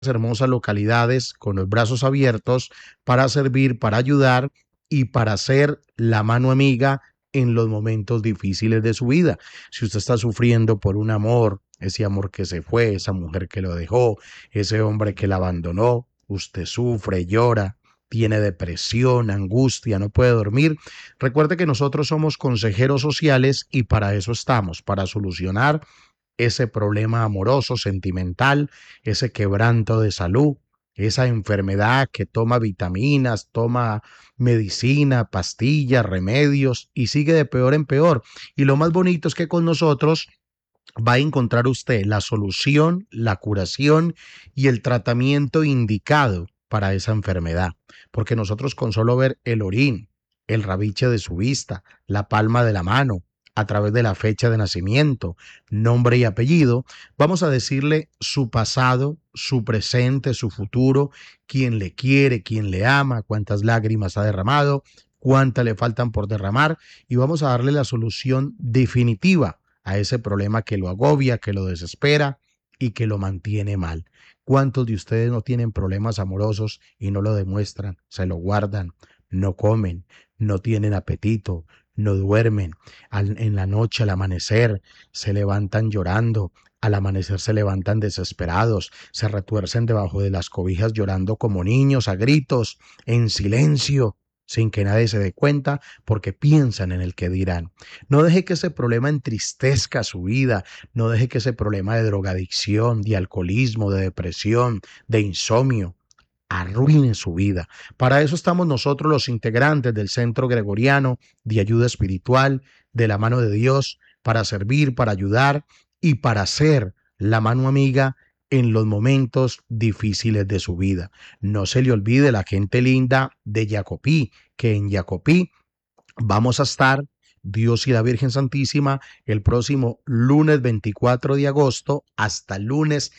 hermosas localidades con los brazos abiertos para servir, para ayudar y para ser la mano amiga en los momentos difíciles de su vida. Si usted está sufriendo por un amor, ese amor que se fue, esa mujer que lo dejó, ese hombre que la abandonó, usted sufre, llora, tiene depresión, angustia, no puede dormir. Recuerde que nosotros somos consejeros sociales y para eso estamos, para solucionar ese problema amoroso, sentimental, ese quebranto de salud, esa enfermedad que toma vitaminas, toma medicina, pastillas, remedios y sigue de peor en peor. Y lo más bonito es que con nosotros va a encontrar usted la solución, la curación y el tratamiento indicado para esa enfermedad. Porque nosotros con solo ver el orín, el rabiche de su vista, la palma de la mano, a través de la fecha de nacimiento, nombre y apellido, vamos a decirle su pasado, su presente, su futuro, quién le quiere, quién le ama, cuántas lágrimas ha derramado, cuántas le faltan por derramar y vamos a darle la solución definitiva a ese problema que lo agobia, que lo desespera y que lo mantiene mal. ¿Cuántos de ustedes no tienen problemas amorosos y no lo demuestran? Se lo guardan, no comen, no tienen apetito, no duermen. En la noche, al amanecer, se levantan llorando. Al amanecer se levantan desesperados, se retuercen debajo de las cobijas llorando como niños a gritos, en silencio, sin que nadie se dé cuenta, porque piensan en el que dirán. No deje que ese problema entristezca su vida, no deje que ese problema de drogadicción, de alcoholismo, de depresión, de insomnio, arruine su vida. Para eso estamos nosotros los integrantes del Centro Gregoriano de Ayuda Espiritual, de la mano de Dios, para servir, para ayudar y para ser la mano amiga en los momentos difíciles de su vida. No se le olvide la gente linda de Jacopí, que en Jacopí vamos a estar Dios y la Virgen Santísima el próximo lunes 24 de agosto hasta el lunes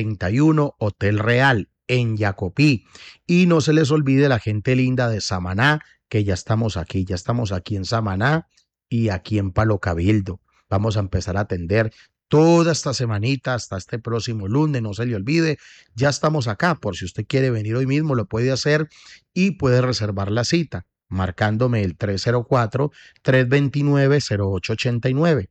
31, Hotel Real en Jacopí. Y no se les olvide la gente linda de Samaná, que ya estamos aquí en Samaná y aquí en Palo Cabildo. Vamos a empezar a atender toda esta semanita hasta este próximo lunes, no se le olvide, ya estamos acá, por si usted quiere venir hoy mismo lo puede hacer y puede reservar la cita marcándome el 304-329-0889.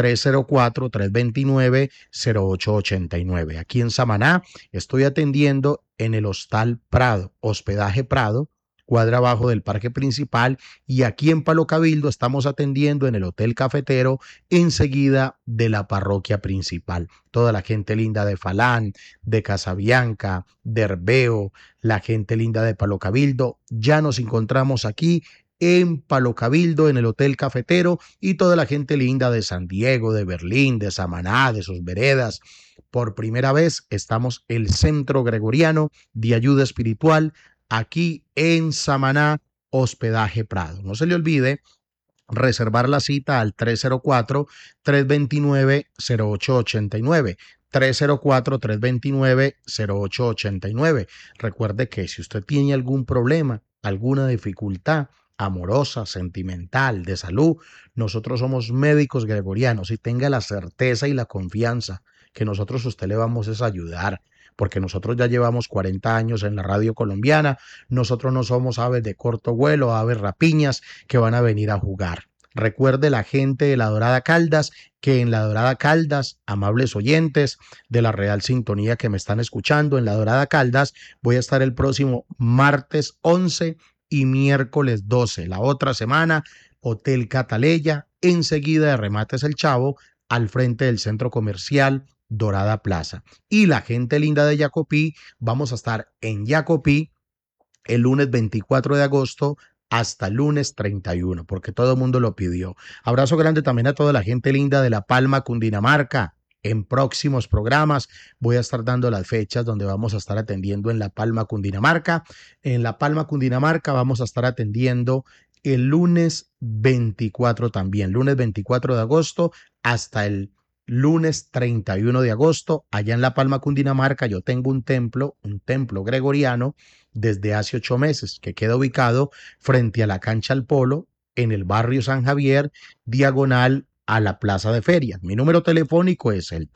304-329-0889. Aquí en Samaná estoy atendiendo en el Hostal Prado, Hospedaje Prado, cuadra abajo del parque principal, y aquí en Palo Cabildo estamos atendiendo en el Hotel Cafetero, enseguida de la parroquia principal. Toda la gente linda de Falán, de Casabianca, de Herbeo, la gente linda de Palo Cabildo, ya nos encontramos aquí en Palo Cabildo, en el Hotel Cafetero, y toda la gente linda de San Diego, de Berlín, de Samaná, de sus veredas. Por primera vez estamos el Centro Gregoriano de Ayuda Espiritual aquí en Samaná, Hospedaje Prado. No se le olvide reservar la cita al 304-329-0889. 304-329-0889. Recuerde que si usted tiene algún problema, alguna dificultad amorosa, sentimental, de salud, nosotros somos médicos gregorianos y tenga la certeza y la confianza que nosotros a usted le vamos a ayudar, porque nosotros ya llevamos 40 años en la radio colombiana, nosotros no somos aves de corto vuelo, aves rapiñas que van a venir a jugar. Recuerde la gente de La Dorada Caldas que en La Dorada Caldas, amables oyentes de la Real Sintonía que me están escuchando, en La Dorada Caldas voy a estar el próximo martes 11 y miércoles 12. La otra semana, Hotel Cataleya, enseguida de Remates El Chavo, al frente del centro comercial Dorada Plaza. Y la gente linda de Jacopí, vamos a estar en Jacopí el lunes 24 de agosto hasta el lunes 31, porque todo el mundo lo pidió. Abrazo grande también a toda la gente linda de La Palma, Cundinamarca. En próximos programas voy a estar dando las fechas donde vamos a estar atendiendo en La Palma, Cundinamarca. En La Palma, Cundinamarca vamos a estar atendiendo el lunes 24 también, lunes 24 de agosto hasta el lunes 31 de agosto, allá en La Palma, Cundinamarca. Yo tengo un templo gregoriano desde hace 8 meses, que queda ubicado frente a la cancha al Polo, en el barrio San Javier, diagonal a la plaza de ferias. Mi número telefónico es el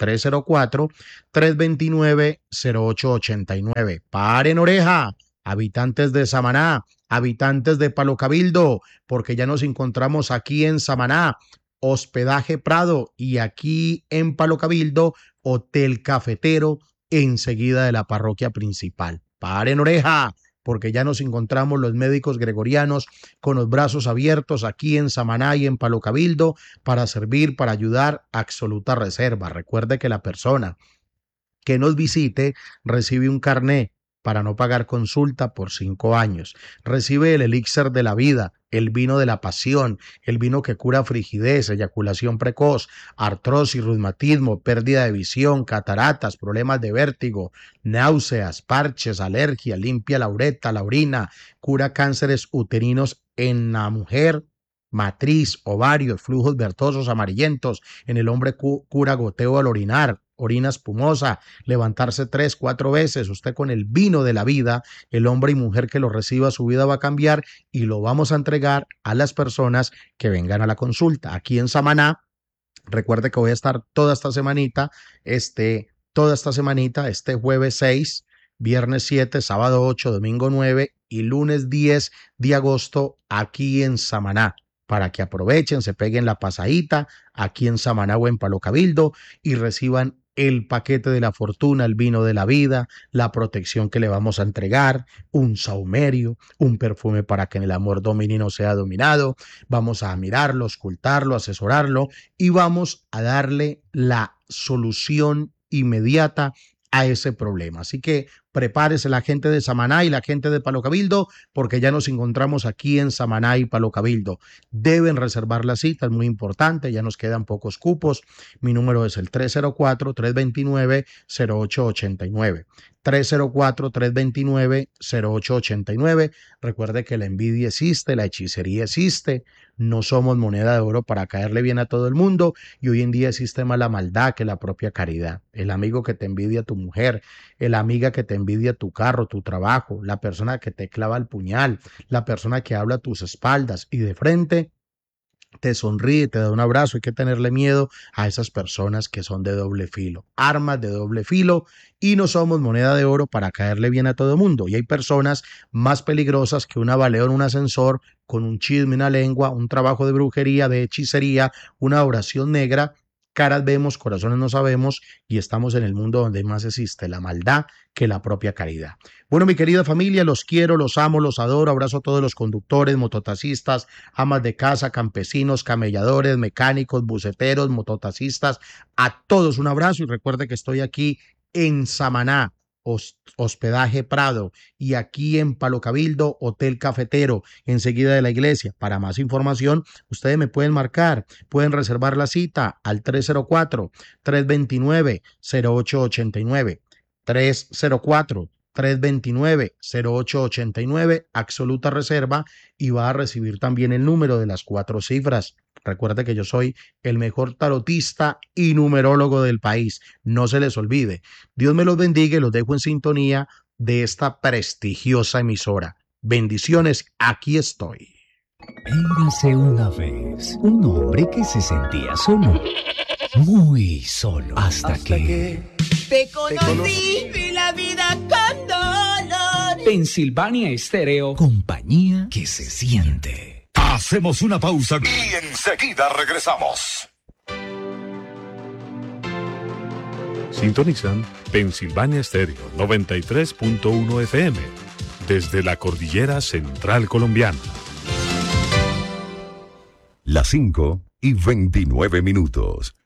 304-329-0889. Paren oreja, habitantes de Samaná, habitantes de Palo Cabildo, porque ya nos encontramos aquí en Samaná, Hospedaje Prado, y aquí en Palo Cabildo, Hotel Cafetero, enseguida de la parroquia principal. Paren oreja, porque ya nos encontramos los médicos gregorianos con los brazos abiertos aquí en Samaná y en Palo Cabildo para servir, para ayudar, absoluta reserva. Recuerde que la persona que nos visite recibe un carné para no pagar consulta por 5 años. Recibe el elixir de la vida, el vino de la pasión, el vino que cura frigidez, eyaculación precoz, artrosis, reumatismo, pérdida de visión, cataratas, problemas de vértigo, náuseas, parches, alergia, limpia la uretra, la orina, cura cánceres uterinos en la mujer, matriz, ovarios, flujos vertosos amarillentos, en el hombre cura goteo al orinar, orina espumosa, levantarse 3, 4 veces. Usted con el vino de la vida, el hombre y mujer que lo reciba, su vida va a cambiar y lo vamos a entregar a las personas que vengan a la consulta. Aquí en Samaná, recuerde que voy a estar toda esta semanita, este jueves 6, viernes 7, sábado 8, domingo 9 y lunes 10 de agosto aquí en Samaná, para que aprovechen, se peguen la pasadita aquí en Samaná o en Palo Cabildo y reciban el paquete de la fortuna, el vino de la vida, la protección que le vamos a entregar, un saumerio, un perfume para que en el amor domine y no sea dominado. Vamos a mirarlo, escultarlo, asesorarlo y vamos a darle la solución inmediata a ese problema. Así que prepárese la gente de Samaná y la gente de Palo Cabildo, porque ya nos encontramos aquí en Samaná y Palo Cabildo. Deben reservar la cita, es muy importante, ya nos quedan pocos cupos. Mi número es el 304-329-0889. 304-329-0889. Recuerde que la envidia existe, la hechicería existe, no somos moneda de oro para caerle bien a todo el mundo y hoy en día existe más la maldad que la propia caridad. El amigo que te envidia tu mujer, la amiga que te envidia tu carro, tu trabajo, la persona que te clava el puñal, la persona que habla a tus espaldas y de frente te sonríe, te da un abrazo. Hay que tenerle miedo a esas personas que son de doble filo, armas de doble filo, y no somos moneda de oro para caerle bien a todo el mundo. Y hay personas más peligrosas que una baleo en un ascensor con un chisme, una lengua, un trabajo de brujería, de hechicería, una oración negra. Caras vemos, corazones no sabemos, y estamos en el mundo donde más existe la maldad que la propia caridad. Bueno, mi querida familia, los quiero, los amo, los adoro. Abrazo a todos los conductores, mototaxistas, amas de casa, campesinos, camelladores, mecánicos, buceteros, mototaxistas. A todos un abrazo y recuerde que estoy aquí en Samaná, Hospedaje Prado, y aquí en Palo Cabildo, Hotel Cafetero, enseguida de la iglesia. Para más información, ustedes me pueden marcar, pueden reservar la cita al 304-329-0889. 304-329-0889, absoluta reserva, y va a recibir también el número de las 4 cifras. Recuerde que yo soy el mejor tarotista y numerólogo del país. No se les olvide. Dios me los bendiga y los dejo en sintonía de esta prestigiosa emisora. Bendiciones, aquí estoy. Érase una vez un hombre que se sentía solo, muy solo, hasta que te conocí y la vida con dolor. Pensilvania Estéreo, compañía que se siente. Hacemos una pausa y enseguida regresamos. Sintonizan Pensilvania Estéreo 93.1 FM desde la cordillera central colombiana. Las 5:29.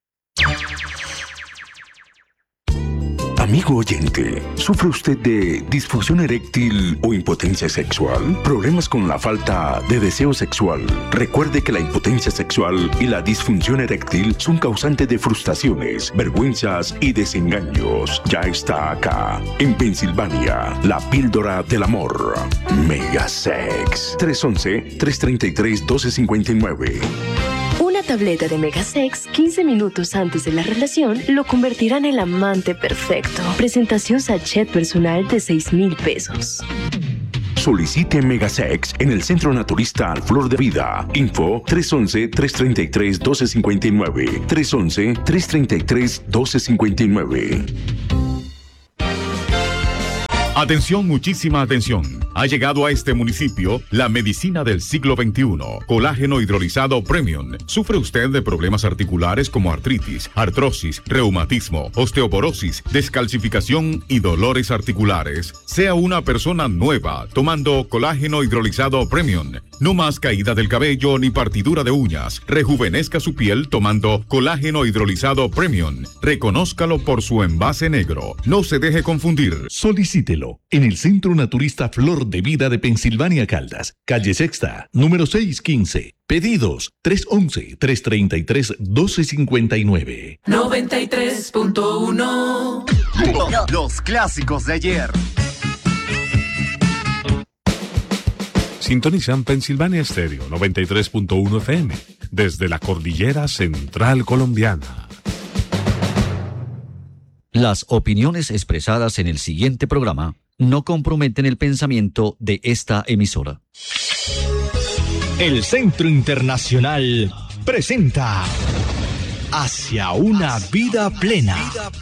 Amigo oyente, ¿sufre usted de disfunción eréctil o impotencia sexual? ¿Problemas con la falta de deseo sexual? Recuerde que la impotencia sexual y la disfunción eréctil son causantes de frustraciones, vergüenzas y desengaños. Ya está acá, en Pensilvania, la píldora del amor. Megasex. 311-333-1259. Una tableta de Megasex 15 minutos antes de la relación lo convertirá en el amante perfecto. Presentación sachet personal de 6,000 pesos. Solicite Megasex en el Centro Naturista Flor de Vida. Info 311-333-1259. 311-333-1259. Atención, muchísima atención. Ha llegado a este municipio la medicina del siglo XXI. Colágeno hidrolizado Premium. ¿Sufre usted de problemas articulares como artritis, artrosis, reumatismo, osteoporosis, descalcificación y dolores articulares? Sea una persona nueva tomando colágeno hidrolizado Premium. No más caída del cabello ni partidura de uñas. Rejuvenezca su piel tomando colágeno hidrolizado Premium. Reconózcalo por su envase negro. No se deje confundir. Solicítelo en el Centro Naturista Flor de Vida de Pensilvania, Caldas, calle Sexta, número 615. Pedidos 311-333-1259. 93.1. Los clásicos de ayer. Sintonizan Pensilvania Estéreo 93.1 FM desde la cordillera central colombiana. Las opiniones expresadas en el siguiente programa no comprometen el pensamiento de esta emisora. El Centro Internacional presenta Hacia una vida plena.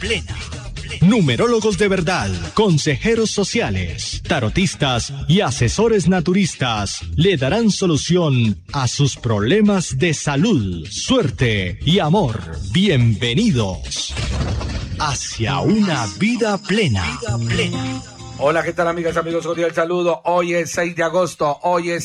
Numerólogos de verdad, consejeros sociales, tarotistas y asesores naturistas le darán solución a sus problemas de salud, suerte y amor. Bienvenidos hacia una vida plena. Hola, ¿qué tal, amigas, amigos? Cordial saludo. Hoy es 6 de agosto.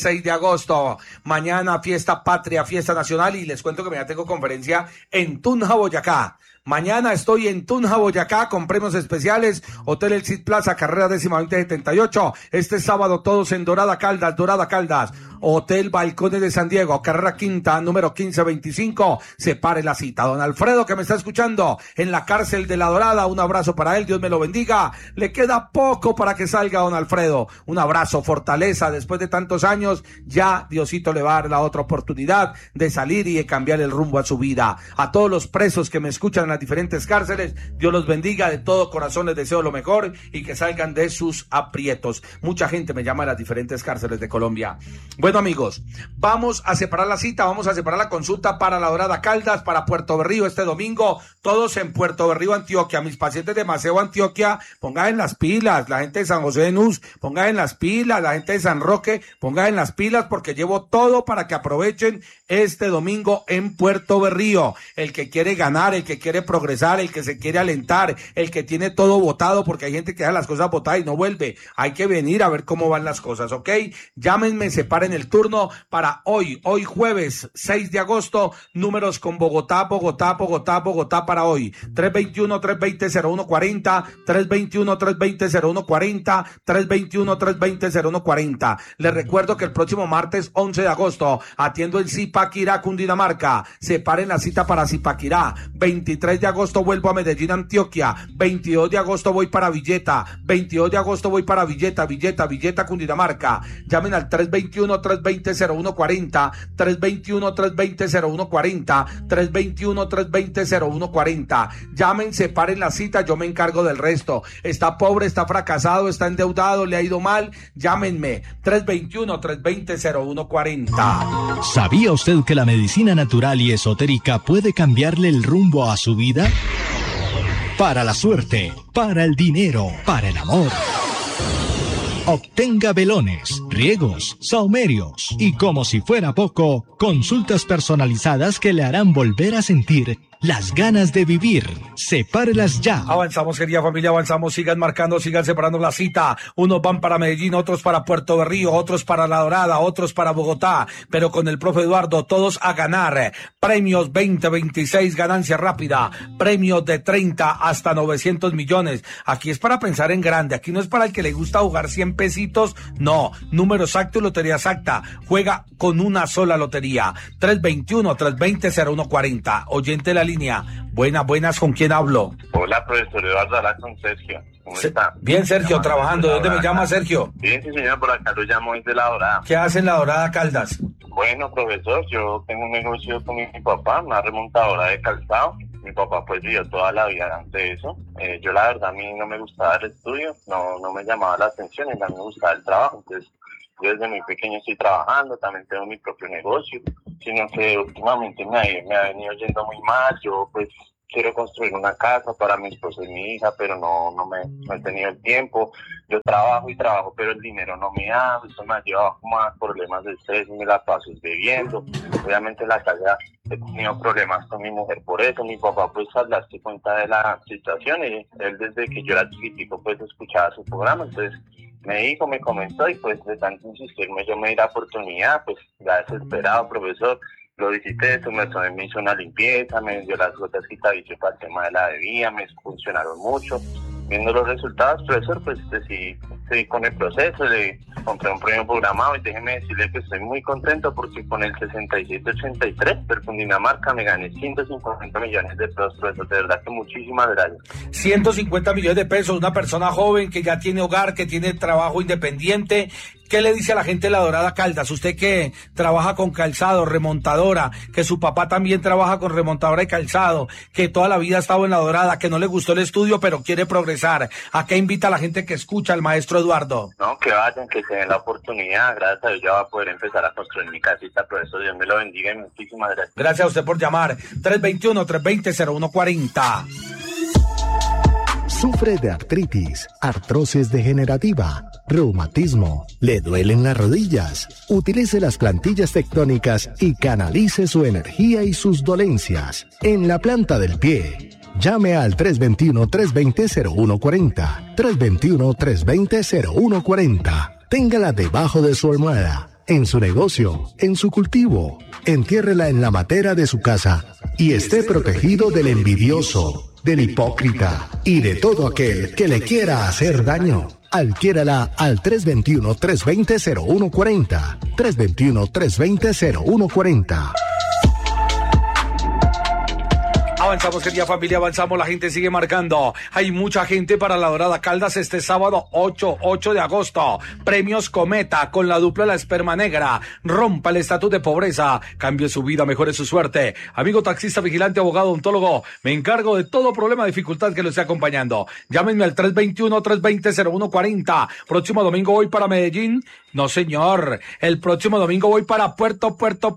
Mañana fiesta patria, fiesta nacional, y les cuento que mañana tengo conferencia en Tunja, Boyacá. Mañana estoy en Tunja, Boyacá, con premios especiales. Hotel El Cid Plaza, carrera 10-2078. Este sábado todos en Dorada Caldas. Hotel Balcones de San Diego, carrera quinta, número 1525. Separe la cita. Don Alfredo, que me está escuchando en la cárcel de La Dorada, un abrazo para él, Dios me lo bendiga. Le queda poco para que salga don Alfredo. Un abrazo, fortaleza, después de tantos años, ya Diosito le va a dar la otra oportunidad de salir y de cambiar el rumbo a su vida. A todos los presos que me escuchan en las diferentes cárceles, Dios los bendiga, de todo corazón les deseo lo mejor y que salgan de sus aprietos. Mucha gente me llama a las diferentes cárceles de Colombia. Bueno, amigos, vamos a separar la cita, vamos a separar la consulta para La Dorada Caldas, para Puerto Berrío este domingo, todos en Puerto Berrío, Antioquia. Mis pacientes de Maceo, Antioquia, pongan en las pilas. La gente de San José de Nuz, pongan en las pilas. La gente de San Roque, pongan en las pilas, porque llevo todo para que aprovechen este domingo en Puerto Berrío. El que quiere ganar, el que quiere progresar, el que se quiere alentar, el que tiene todo botado, porque hay gente que deja las cosas botadas y no vuelve. Hay que venir a ver cómo van las cosas, ¿ok? Llámenme, separen el turno para hoy jueves 6 de agosto, números con Bogotá para hoy. 321-320-0140, 321-320-0140, 321-320-0140. Les recuerdo que el próximo martes 11 de agosto atiendo en Zipaquirá, Cundinamarca. Separen la cita para Zipaquirá. 23 de agosto vuelvo a Medellín, Antioquia. 22 de agosto voy para Villeta. 22 de agosto voy para Villeta, Cundinamarca. Llamen al 321-320-0140, 321-320-0140, 321-320-0140. Llamen, separen la cita, yo me encargo del resto. Está pobre, está fracasado, está endeudado, le ha ido mal, llámenme. 321-320-0140. ¿Sabía usted que la medicina natural y esotérica puede cambiarle el rumbo a su vida? Para la suerte, para el dinero, para el amor. Obtenga velones, riegos, saumerios y, como si fuera poco, consultas personalizadas que le harán volver a sentir las ganas de vivir. Sepárelas ya. Avanzamos, querida familia, avanzamos. Sigan marcando, sigan separando la cita. Unos van para Medellín, otros para Puerto Berrío, otros para La Dorada, otros para Bogotá. Pero con el profe Eduardo, todos a ganar. Premios 20-26, ganancia rápida. Premios de 30 hasta 900 millones. Aquí es para pensar en grande. Aquí no es para el que le gusta jugar 100 pesitos. No. Número exacto y lotería exacta. Juega con una sola lotería. 321-320-0140. Oyente de la línea. Buenas, ¿con quién hablo? Hola, profesor Eduardo, habla con Sergio. ¿Cómo está? Bien, Sergio, trabajando. ¿De dónde me llama, Sergio? Bien, sí, señor, por acá lo llamo desde La Dorada. ¿Qué hace en La Dorada, Caldas? Bueno, profesor, yo tengo un negocio con mi papá, una remontadora de calzado. Mi papá pues vivió toda la vida de eso. Yo la verdad, a mí no me gustaba el estudio, no me llamaba la atención y a mí me gustaba el trabajo. Entonces Yo desde muy pequeño estoy trabajando, también tengo mi propio negocio, sino que últimamente me ha venido yendo muy mal. Yo pues quiero construir una casa para mi esposo y mi hija, pero no he tenido el tiempo. Yo trabajo y trabajo, pero el dinero no me da. Esto me ha llevado como a problemas de estrés y me la paso bebiendo. Obviamente en la casa he tenido problemas con mi mujer por eso. Mi papá pues al darse cuenta de la situación, y él desde que yo era chiquitico pues escuchaba su programa, entonces me comentó, y pues de tanto insistirme yo me di la oportunidad, pues ya desesperado, profesor. Lo visité, me hizo una limpieza, me dio las gotas quitavicio para el tema de la bebida, me funcionaron mucho. Viendo los resultados, profesor, pues seguí con el proceso, le compré un premio programado, y déjeme decirle que estoy muy contento porque con el 6783 del Cundinamarca me gané 150 millones de pesos, profesor. De verdad que muchísimas gracias. 150 millones de pesos, una persona joven que ya tiene hogar, que tiene trabajo independiente. ¿Qué le dice a la gente de La Dorada Caldas? Usted que trabaja con calzado, remontadora, que su papá también trabaja con remontadora y calzado, que toda la vida ha estado en La Dorada, que no le gustó el estudio pero quiere progresar. ¿A qué invita a la gente que escucha al maestro Eduardo? No, que vayan, que se den la oportunidad. Gracias a Dios ya va a poder empezar a construir mi casita, profesor. Dios me lo bendiga y muchísimas gracias. Gracias a usted por llamar. 321-320-0140. ¿Sufre de artritis, artrosis degenerativa, reumatismo? ¿Le duelen las rodillas? Utilice las plantillas tectónicas y canalice su energía y sus dolencias en la planta del pie. Llame al 321-320-0140. 321-320-0140. Téngala debajo de su almohada, en su negocio, en su cultivo. Entiérrela en la matera de su casa y esté protegido del envidioso, del hipócrita y de todo aquel que le quiera hacer daño. Adquiérala al 321-320-0140. 321-320-0140. Avanzamos, querida familia, avanzamos, la gente sigue marcando. Hay mucha gente para La Dorada Caldas este sábado 8 de agosto. Premios Cometa con la dupla La Esperma Negra. Rompa el estatus de pobreza, cambie su vida, mejore su suerte. Amigo taxista, vigilante, abogado, odontólogo, me encargo de todo problema, dificultad que lo esté acompañando. Llámenme al 321-320-0140. Próximo domingo voy para Medellín. No, señor. El próximo domingo voy para Puerto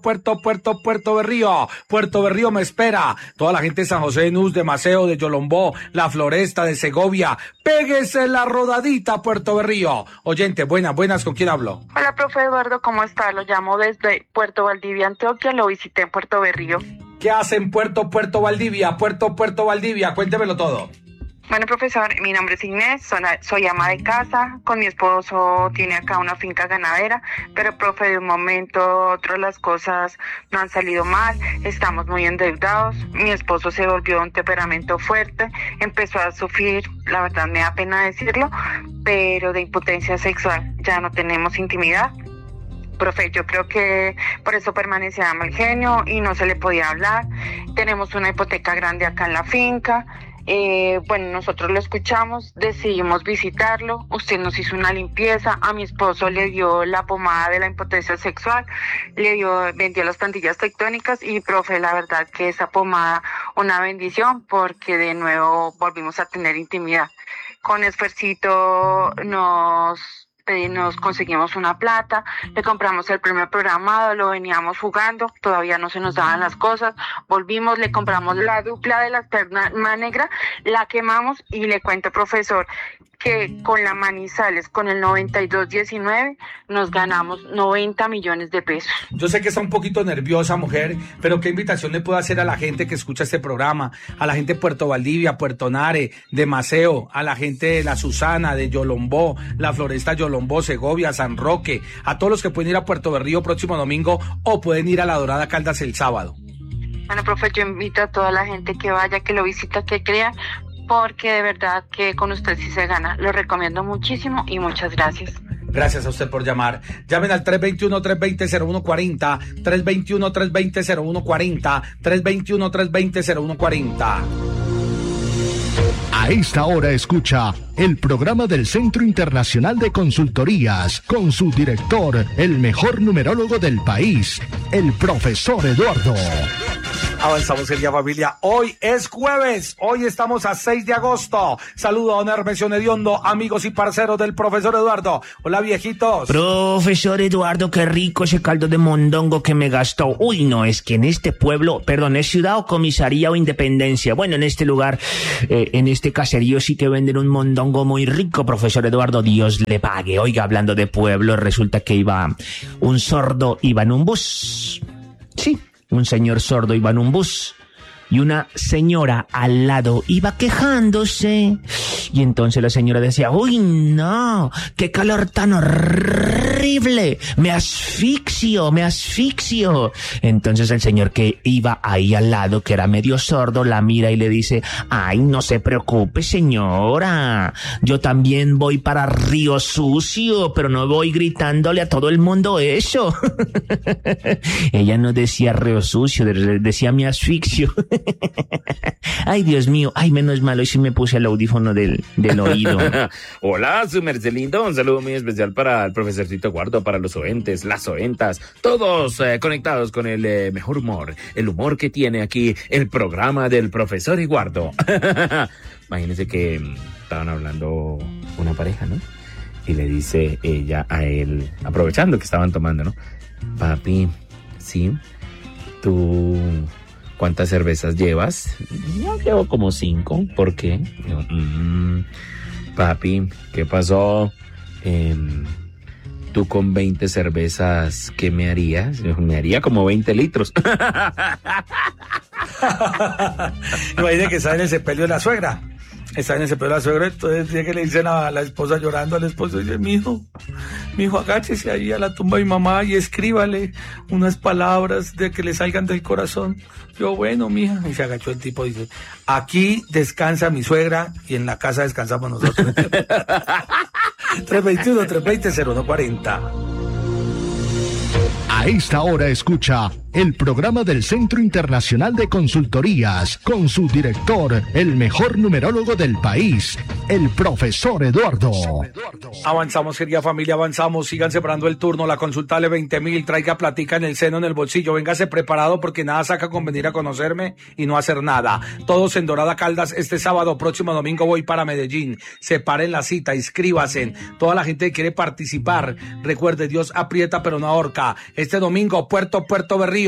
Berrío. Puerto Berrío me espera. Toda la gente de San José de Nuz, de Maceo, de Yolombó, La Floresta, de Segovia. Péguese la rodadita, Puerto Berrío. Oyente, buenas, ¿con quién hablo? Hola, profe Eduardo, ¿cómo está? Lo llamo desde Puerto Valdivia, Antioquia. Lo visité en Puerto Berrío. ¿Qué hace en Puerto Valdivia? Puerto Valdivia, cuéntemelo todo. Bueno, profesor, mi nombre es Inés, soy ama de casa, con mi esposo tiene acá una finca ganadera, pero profe, de un momento a otro las cosas no han salido mal, estamos muy endeudados, mi esposo se volvió un temperamento fuerte, empezó a sufrir, la verdad me da pena decirlo, pero de impotencia sexual, ya no tenemos intimidad. Profe, yo creo que por eso permanecía mal genio y no se le podía hablar, tenemos una hipoteca grande acá en la finca. Bueno, nosotros lo escuchamos, decidimos visitarlo, usted nos hizo una limpieza, a mi esposo le dio la pomada de la impotencia sexual, vendió las plantillas tectónicas y profe, la verdad que esa pomada, una bendición porque de nuevo volvimos a tener intimidad. Con esfuercito nos conseguimos una plata, le compramos el premio programado, lo veníamos jugando, todavía no se nos daban las cosas, volvimos, le compramos la dupla de La Esperma Negra, la quemamos y le cuento, profesor, que con la Manizales, con el 9219, nos ganamos 90 millones de pesos. Yo sé que está un poquito nerviosa, mujer, pero ¿qué invitación le puedo hacer a la gente que escucha este programa? A la gente de Puerto Valdivia, Puerto Nare, de Maceo, a la gente de La Susana, de Yolombó, La Floresta, Yolombó, Segovia, San Roque, a todos los que pueden ir a Puerto Berrío próximo domingo o pueden ir a La Dorada Caldas el sábado. Bueno, profe, yo invito a toda la gente que vaya, que lo visita, que crea, porque de verdad que con usted sí se gana. Lo recomiendo muchísimo y muchas gracias. Gracias a usted por llamar. Llamen al 321-320-0140, 321-320-0140, 321-320-0140. A esta hora escucha el programa del Centro Internacional de Consultorías con su director, el mejor numerólogo del país, el profesor Eduardo. Avanzamos el día, familia. Hoy es jueves. Hoy estamos a 6 de agosto. Saludo a don Hermesio Hediondo, amigos y parceros del profesor Eduardo. Hola, viejitos. Profesor Eduardo, qué rico ese caldo de mondongo que me gastó. Uy, no, es que en este pueblo, perdón, ¿es ciudad o comisaría o independencia? Bueno, en este lugar, en este caserío sí que venden un mondongo muy rico, profesor Eduardo. Dios le pague. Oiga, hablando de pueblo, resulta que iba un sordo, iba en un bus. Sí. Un señor sordo iba en un bus y una señora al lado iba quejándose. Y entonces la señora decía, uy, no, qué calor tan horrible, me asfixio. Entonces el señor que iba ahí al lado, que era medio sordo, la mira y le dice, ay, no se preocupe, señora, yo también voy para Río Sucio, pero no voy gritándole a todo el mundo eso. Ella no decía Río Sucio, decía me asfixio. Ay, Dios mío, ay, menos mal, hoy sí me puse el audífono del oído. Hola, su merced lindo, un saludo muy especial para el profesorcito Eduardo, para los oentes, las oentas, todos conectados con el mejor humor, el humor que tiene aquí el programa del profesor Eduardo. Imagínense que estaban hablando una pareja, ¿no? Y le dice ella a él, aprovechando que estaban tomando, ¿no? Papi, ¿sí? ¿Tú cuántas cervezas llevas? Yo llevo como 5. ¿Por qué? Yo, papi, ¿qué pasó? Tú con 20 cervezas, ¿qué me harías? Me haría como 20 litros. Imagínate que está en el sepelio de la suegra. Está en el sepelio de la suegra, entonces que le dicen a la esposa llorando al esposo, dice, mijo, agáchese ahí a la tumba de mi mamá y escríbale unas palabras de que le salgan del corazón. Yo, bueno, mija, y se agachó el tipo, dice, aquí descansa mi suegra y en la casa descansamos nosotros. 321-320-0140. A esta hora escucha el programa del Centro Internacional de Consultorías con su director, el mejor numerólogo del país, el profesor Eduardo. Avanzamos, querida familia, avanzamos. Sigan separando el turno, la consulta de 20.000. Traiga platica en el seno, en el bolsillo. Véngase preparado porque nada saca con venir a conocerme y no hacer nada. Todos en Dorada Caldas este sábado, próximo domingo voy para Medellín. Separen la cita, inscríbase. Toda la gente que quiere participar, recuerde, Dios aprieta pero no ahorca. Este domingo, Puerto Berrío.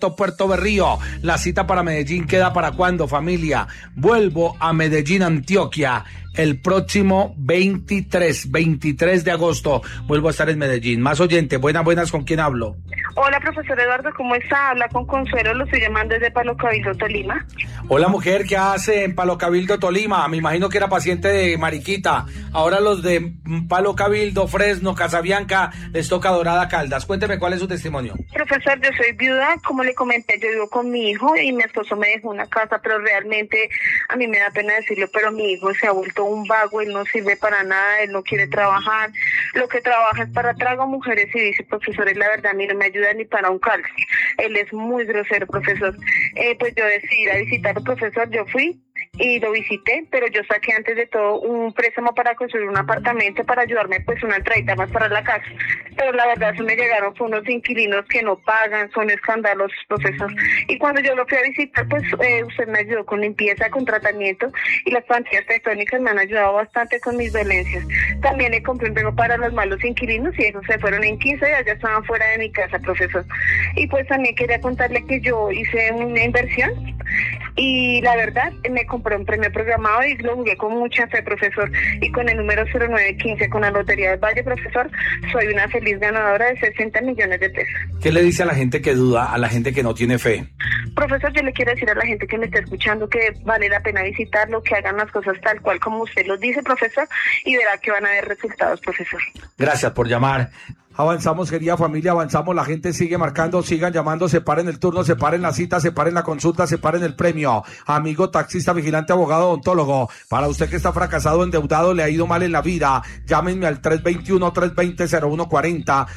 La cita para Medellín queda para cuándo, familia. Vuelvo a Medellín, Antioquia. El próximo 23 de agosto vuelvo a estar en Medellín. Más oyente, buenas, ¿con quién hablo? Hola, profesor Eduardo, ¿cómo está? Habla con Consuelo, lo estoy llamando desde Palo Cabildo, Tolima. Hola, mujer, ¿qué hace en Palo Cabildo, Tolima? Me imagino que era paciente de Mariquita. Ahora los de Palo Cabildo, Fresno, Casabianca, les toca Dorada Caldas. Cuénteme cuál es su testimonio. Profesor, yo soy viuda, como le comenté, yo vivo con mi hijo y mi esposo me dejó una casa, pero realmente a mí me da pena decirlo, pero mi hijo se ha vuelto un vago, él no sirve para nada, él no quiere trabajar, lo que trabaja es para trago mujeres y dice, profesor, la verdad a mí no me ayuda ni para un calcio, él es muy grosero, profesor. Pues yo decidí ir a visitarlo, profesor, yo fui y lo visité, pero yo saqué antes de todo un préstamo para construir un apartamento para ayudarme pues una entradita más para la casa, pero la verdad se me llegaron con unos inquilinos que no pagan, son escandalosos, profesor, y cuando yo lo fui a visitar pues usted me ayudó con limpieza, con tratamiento y las pantallas tectónicas me han ayudado bastante con mis dolencias. También le compré un pego para los malos inquilinos y esos se fueron en 15 días, ya estaban fuera de mi casa, profesor. Y pues también quería contarle que yo hice una inversión y la verdad me compré un premio programado y lo jugué con mucha fe, profesor, y con el número 0915 con la Lotería del Valle, profesor, soy una feliz ganadora de 60 millones de pesos. ¿Qué le dice a la gente que duda, a la gente que no tiene fe? Profesor, yo le quiero decir a la gente que me está escuchando que vale la pena visitarlo, que hagan las cosas tal cual como usted los dice, profesor, y verá que van a haber resultados, profesor. Gracias por llamar. Avanzamos, querida familia, avanzamos, la gente sigue marcando, sigan llamando, separen el turno, separen la cita, separen la consulta, separen el premio. Amigo taxista, vigilante, abogado, odontólogo, para usted que está fracasado, endeudado, le ha ido mal en la vida, llámenme al 321-320-0140,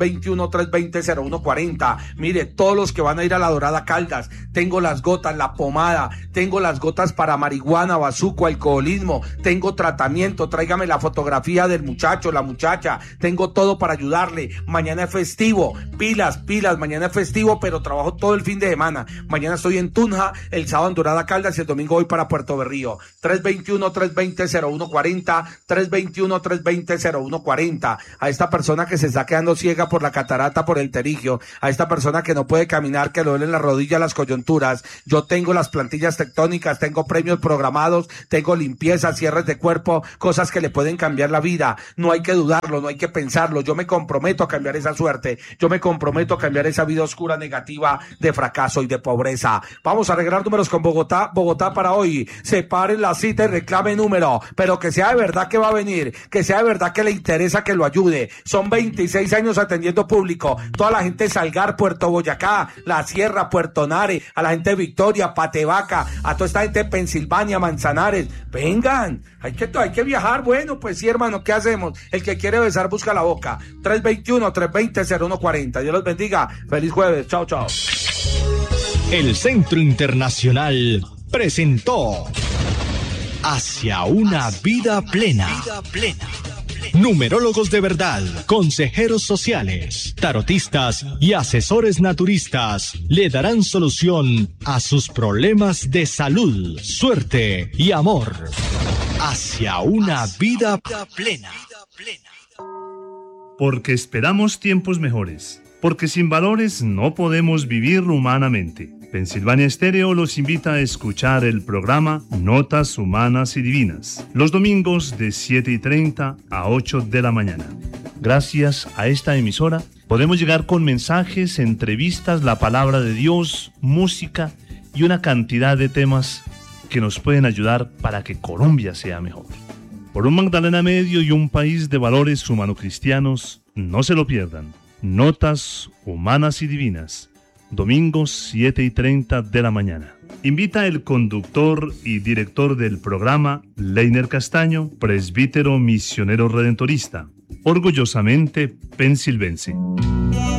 321-320-0140. Mire, todos los que van a ir a la Dorada Caldas, tengo las gotas, la pomada, tengo las gotas para marihuana, bazuco, alcoholismo, tengo tráigame la fotografía del muchacho, la muchacha, tengo todo para ayudar. darle. Mañana es festivo, pilas, mañana es festivo, pero trabajo todo el fin de semana. Mañana estoy en Tunja, el sábado en Dorada Caldas y el domingo voy para Puerto Berrío. 321-320-0140, 321-320-0140. A esta persona que se está quedando ciega por la catarata, por el terigio, a esta persona que no puede caminar, que le duelen las rodillas, las coyunturas, yo tengo las plantillas tectónicas, tengo premios programados, tengo limpieza, cierres de cuerpo, cosas que le pueden cambiar la vida. No hay que dudarlo, no hay que pensarlo. Yo me comprometo a cambiar esa suerte, yo me comprometo a cambiar esa vida oscura, negativa, de fracaso y de pobreza. Vamos a arreglar números con Bogotá para hoy. Separen la cita y reclame número, pero que sea de verdad que va a venir, que sea de verdad que le interesa que lo ayude. Son 26 años atendiendo público, toda la gente de Salgar, Puerto Boyacá, La Sierra, Puerto Nare, a la gente de Victoria, Patevaca, a toda esta gente de Pensilvania, Manzanares. Vengan, hay que viajar. Bueno, pues sí, hermano, ¿qué hacemos? El que quiere besar busca la boca. 321-320-0140. Dios los bendiga. Feliz jueves. Chao, chao. El Centro Internacional presentó Hacia una vida plena. Numerólogos de verdad, consejeros sociales, tarotistas y asesores naturistas le darán solución a sus problemas de salud, suerte y amor. Hacia una vida plena. Porque esperamos tiempos mejores. Porque sin valores no podemos vivir humanamente. Pensilvania Estéreo los invita a escuchar el programa Notas Humanas y Divinas, los domingos de 7:30 a 8 de la mañana. Gracias a esta emisora podemos llegar con mensajes, entrevistas, la palabra de Dios, música y una cantidad de temas que nos pueden ayudar para que Colombia sea mejor. Por un Magdalena Medio y un país de valores humano-cristianos, no se lo pierdan. Notas Humanas y Divinas, domingos 7:30 de la mañana. Invita el conductor y director del programa, Leiner Castaño, presbítero misionero redentorista, orgullosamente pensilvense.